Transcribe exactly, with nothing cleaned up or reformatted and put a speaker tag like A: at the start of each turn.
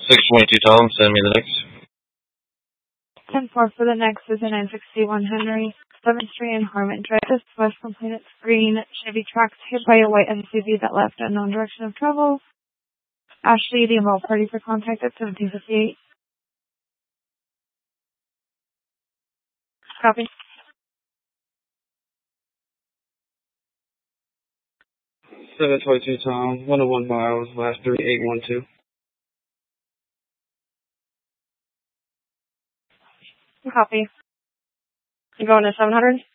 A: six twenty-two Tom, send me the next.
B: ten four for the next is a nine sixty-one Henry seventh Street in Harmon Drive. This was complainant screen Chevy trucks hit by a white S U V that left unknown direction of travel. Ashley, the involved party for contact at seventeen fifty-eight. Copy.
C: seven twenty-two Tom, one oh one miles, last three eight one two.
B: Copy. You going to seven hundred?